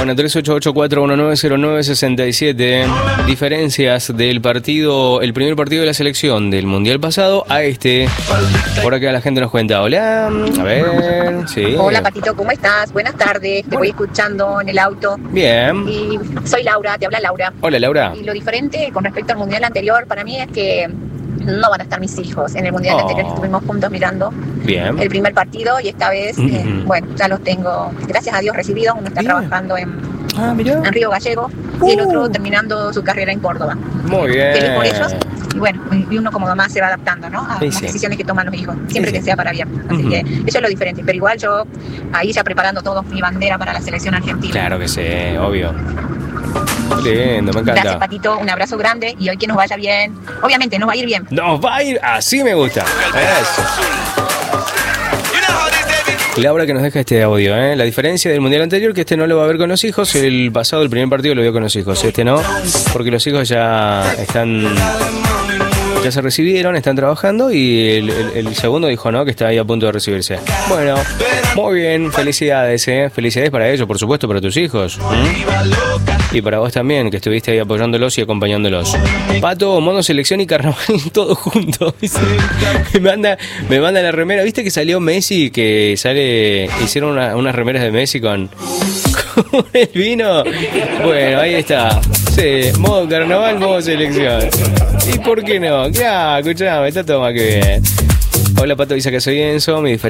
Bueno, 3884190967. Diferencias del partido, el primer partido de la selección del Mundial pasado a este. Por acá la gente nos cuenta. Hola, a ver, sí. Hola, Patito, ¿cómo estás? Buenas tardes, te voy escuchando en el auto. Bien. Y soy Laura, te habla Laura. Hola, Laura. Y lo diferente con respecto al Mundial anterior para mí es que no van a estar mis hijos. En el Mundial anterior estuvimos juntos mirando Bien. el primer partido y esta vez, bueno, ya los tengo, gracias a Dios, recibidos. Uno está trabajando en Río Gallego y el otro terminando su carrera en Córdoba. Muy bien. Feliz por ellos. Y bueno, y uno como mamá se va adaptando, ¿no? A las decisiones que toman los hijos, siempre que sea para bien. Así que eso es lo diferente. Pero igual yo ahí ya preparando todo mi bandera para la selección argentina. Claro que sí, obvio. Lindo, me encanta. Gracias, Patito, un abrazo grande y hoy que nos vaya bien. Obviamente nos va a ir bien. Nos va a ir, así me gusta. Eso. Laura que nos deja este audio, ¿eh? La diferencia del mundial anterior, que este no lo va a ver con los hijos. El pasado, el primer partido lo vio con los hijos. Este no, porque los hijos ya están... Ya se recibieron, están trabajando y el segundo dijo, ¿no? Que está ahí a punto de recibirse. Bueno, muy bien, felicidades, ¿eh? Felicidades para ellos, por supuesto, para tus hijos. Y para vos también, que estuviste ahí apoyándolos y acompañándolos. Pato, mono selección y carnaval todo junto. Me manda la remera. ¿Viste que salió Messi? Que hicieron unas remeras de Messi con el vino. Bueno, ahí está. Sí, modo carnaval, modo selección. ¿Y por qué no? Claro, escuchame, está todo más que bien. Hola, Pato, dice que soy Enzo. Mi